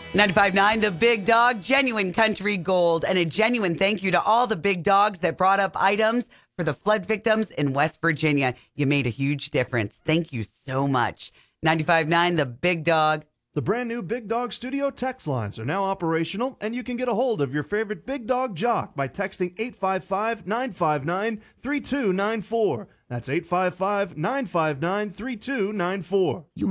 95.9 The Big Dog, genuine country gold, and a genuine thank you to all the big dogs that brought up items for the flood victims in West Virginia. You made a huge difference. Thank you so much. 95.9 The Big Dog. The brand new Big Dog Studio text lines are now operational, and you can get a hold of your favorite Big Dog jock by texting 855-959-3294. That's 855-959-3294.